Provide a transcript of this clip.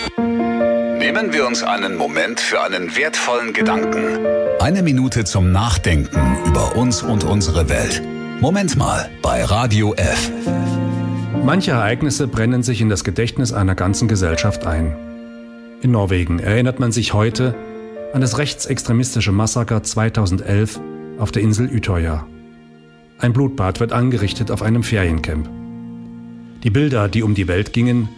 Nehmen wir uns einen Moment für einen wertvollen Gedanken. Eine Minute zum Nachdenken über uns und unsere Welt. Moment mal bei Radio F. Manche Ereignisse brennen sich in das Gedächtnis einer ganzen Gesellschaft ein. In Norwegen erinnert man sich heute an das rechtsextremistische Massaker 2011 auf der Insel Utøya. Ein Blutbad wird angerichtet auf einem Feriencamp. Die Bilder, die um die Welt gingen,